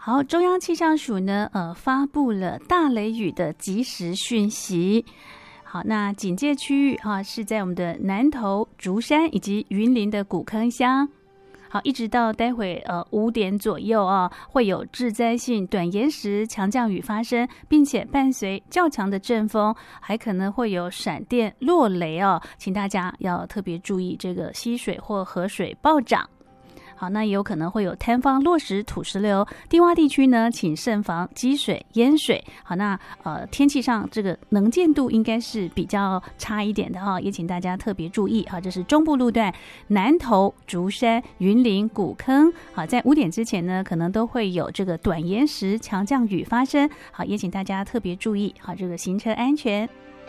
好，中央气象署呢，发布了大雷雨的即时讯息。好，那警戒区域是在我们的南投、竹山以及云林的古坑乡。好，一直到待会5点左右会有致灾性短延时强降雨发生，并且伴随较强的阵风，还可能会有闪电、落雷请大家要特别注意这个溪水或河水暴涨。好，那也有可能会有坍方、落石、土石流，低洼地区呢，请慎防积水、淹水。好，那天气上这个能见度应该是比较差一点的也请大家特别注意。好，这是中部路段南投、竹山、云林、古坑。好，在5点之前呢，可能都会有这个短延时强降雨发生。好，也请大家特别注意。好，这个行车安全。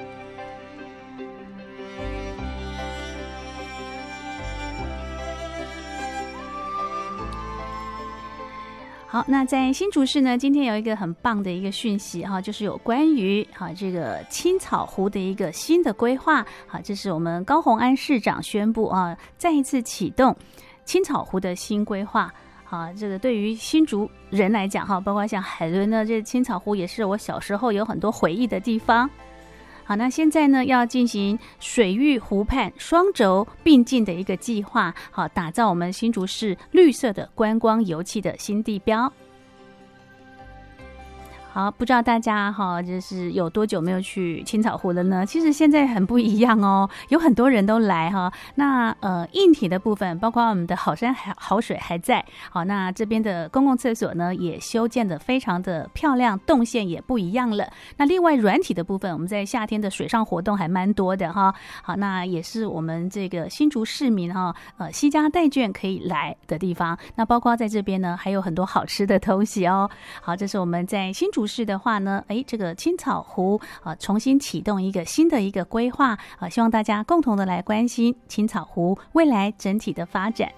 好，那在新竹市呢，今天有一个很棒的一个讯息就是有关于这个青草湖的一个新的规划。好，这是我们高虹安市长宣布再一次启动青草湖的新规划。好，这个对于新竹人来讲包括像海伦呢，这青草湖也是我小时候有很多回忆的地方。好，那现在呢要进行水域湖畔双轴并进的一个计划，好，打造我们新竹市绿色的观光游憩的新地标。好，不知道大家就是有多久没有去青草湖了呢？其实现在很不一样有很多人都来那硬体的部分，包括我们的好山好水还在。好，那这边的公共厕所呢也修建的非常的漂亮，动线也不一样了。那另外软体的部分，我们在夏天的水上活动还蛮多的好，那也是我们这个新竹市民惜家带眷可以来的地方。那包括在这边呢还有很多好吃的东西好，这是我们在新竹市的话呢，这个青草湖重新启动一个新的一个规划希望大家共同的来关心青草湖未来整体的发展。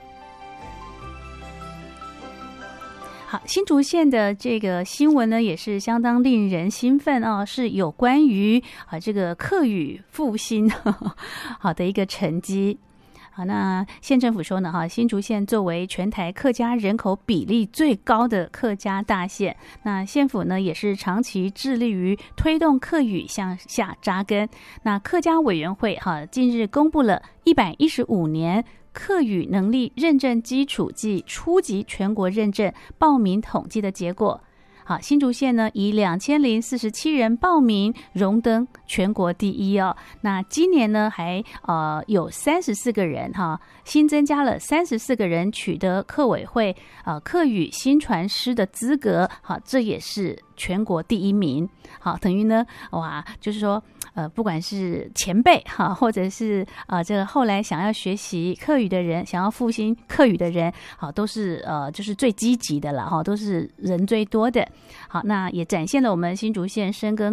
好，新竹县的这个新闻呢，也是相当令人兴奋是有关于这个客语复兴好的一个成绩。好，那县政府说呢新竹县作为全台客家人口比例最高的客家大县，那县府呢也是长期致力于推动客语向下扎根。那客家委员会近日公布了115年客语能力认证基础暨初级全国认证报名统计的结果。好，新竹县呢以2047人报名荣登全国第一那今年呢还有34个人新增加了34个人取得客委会客语新传师的资格。好，这也是全国第一名。好，等于呢就是说不管是前辈或者是这个后来想要学习客语的人，想要复兴客语的人都是就是最积极的了都是人最多的。好，那也展现了我们新竹县深耕